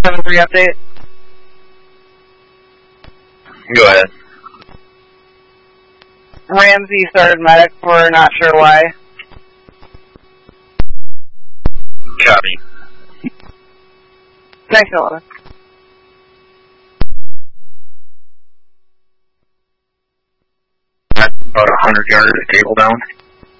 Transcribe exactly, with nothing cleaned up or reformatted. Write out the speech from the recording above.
seven three update. Go ahead. Ramsey started medic, we're not sure why. Copy. Thanks a lot. About a hundred yards cable down.